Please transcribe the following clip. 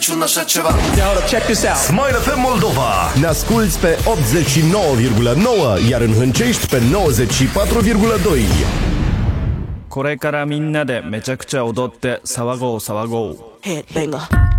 niciun așa ceva. Now check this out. Smile FM Moldova. Ne asculți pe 89,9, iar în Hâncești pe 94,2. これからみんなでめちゃくちゃ踊って騒ごう騒ごう。 Headbanger.